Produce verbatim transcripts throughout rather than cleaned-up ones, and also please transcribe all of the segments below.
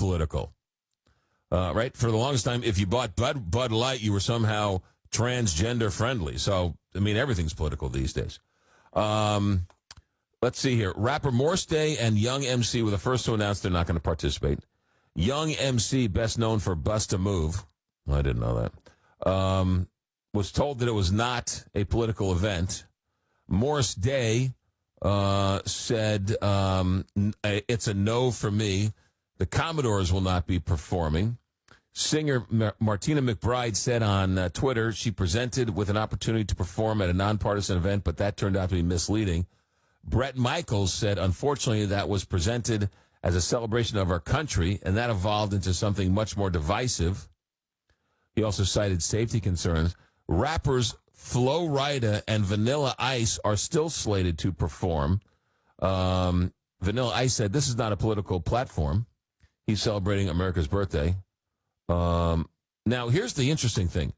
political, uh, right? For the longest time, if you bought Bud, Bud Light, you were somehow transgender friendly. So, I mean, everything's political these days. Um, let's see here. Rapper Morse Day and Young M C were the first to announce they're not going to participate. Young M C, best known for Bust a Move, well, I didn't know that, um, was told that it was not a political event. Morse Day uh, said, um, it's a no for me. The Commodores will not be performing. Singer Mar- Martina McBride said on uh, Twitter she presented with an opportunity to perform at a nonpartisan event, but that turned out to be misleading. Bret Michaels said, unfortunately, that was presented as a celebration of our country, and that evolved into something much more divisive. He also cited safety concerns. Rappers Flo Rida and Vanilla Ice are still slated to perform. Um, Vanilla Ice said, this is not a political platform. He's celebrating America's birthday. Um, now, here's the interesting thing.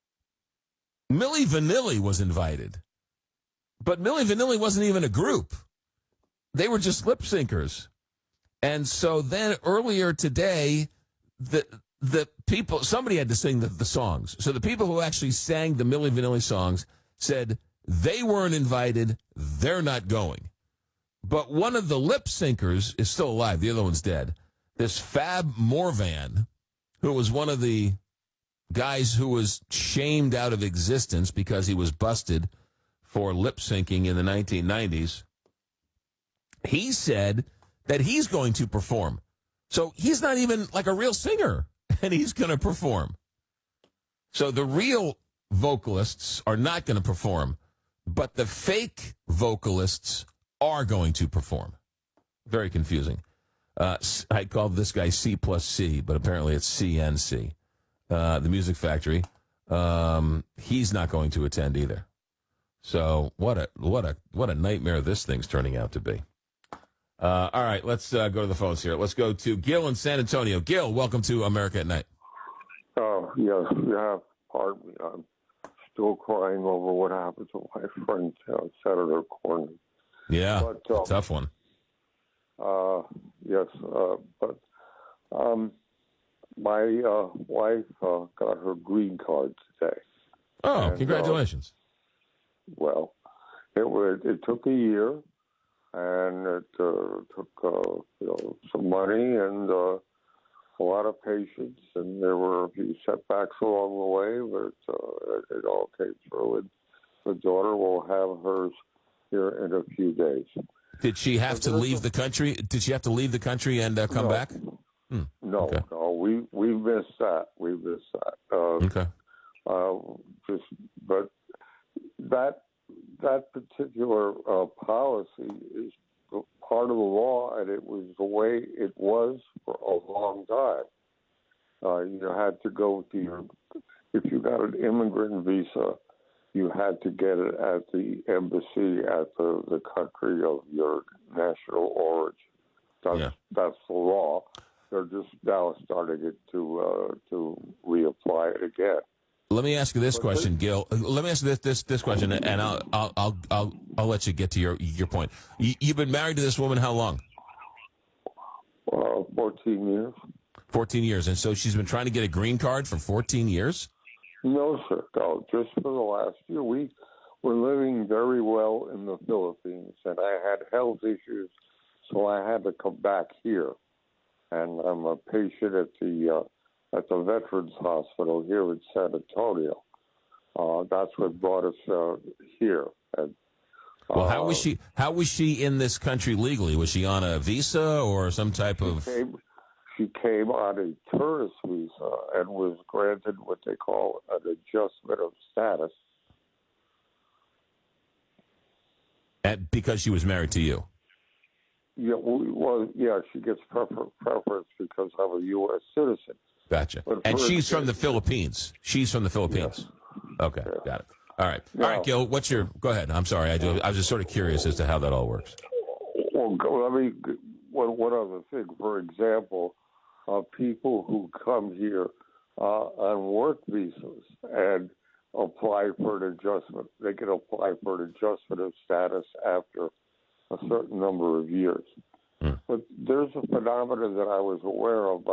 Milli Vanilli was invited. But Milli Vanilli wasn't even a group. They were just lip syncers. And so then earlier today, the the people, somebody had to sing the, the songs. So the people who actually sang the Milli Vanilli songs said they weren't invited, they're not going. But one of the lip syncers is still alive. The other one's dead. This Fab Morvan, who was one of the guys who was shamed out of existence because he was busted for lip syncing in the nineteen nineties, he said that he's going to perform. So he's not even like a real singer, and he's going to perform. So the real vocalists are not going to perform, but the fake vocalists are going to perform. Very confusing. Uh, I called this guy C plus C, but apparently it's C N C. Uh, the Music Factory. Um, he's not going to attend either. So what a what a what a nightmare this thing's turning out to be. Uh, all right, let's uh, go to the phones here. Let's go to Gil in San Antonio. Gil, welcome to America at Night. Oh, yes, yeah, pardon me. I'm still crying over what happened to my friend, uh, Senator Cornyn. Yeah, but, uh, tough one. Uh, yes, uh, but um, my uh, wife uh, got her green card today. Oh, and, congratulations. Uh, well, it, was, it took a year. And it uh, took uh, you know, some money and uh, a lot of patience, and there were a few setbacks along the way, but uh, it, it all came through. And the daughter will have hers here in a few days. Did she have to leave the country? Did she have to leave the country and uh, come no. back? Hmm. No, okay. no, we we missed that. We missed that. Uh, okay. Uh, just, but that. That particular uh, policy is part of the law, and it was the way it was for a long time. Uh, you had to go to your, if you got an immigrant visa, you had to get it at the embassy at the, the country of your national origin. That's, yeah. that's the law. They're just now starting it to uh, to reapply it again. Let me ask you this question, Gil. Let me ask you this this this question, and I'll I'll I'll I'll, I'll let you get to your your point. You, you've been married to this woman how long? Uh, fourteen years. Fourteen years, and so she's been trying to get a green card for fourteen years. No, sir. No, just for the last year. We were living very well in the Philippines, and I had health issues, so I had to come back here. And I'm a patient at the. Uh, at the Veterans Hospital here in San Antonio. Uh, that's what brought us uh, here. And, uh, well, how was she? How was she in this country legally? Was she on a visa or some type she of? Came, she came on a tourist visa and was granted what they call an adjustment of status. And because she was married to you. Yeah, well, yeah, she gets prefer- preference because I'm a U S citizen. Gotcha. And she's from the Philippines. She's from the Philippines. Yes. Okay, yeah. got it. All right. Now, all right, Gil, what's your... Go ahead. I'm sorry. I do. I was just sort of curious as to how that all works. Well, let me... One, one other thing. For example, uh, people who come here uh, on work visas and apply for an adjustment, they can apply for an adjustment of status after a certain number of years. Hmm. But there's a phenomenon that I was aware of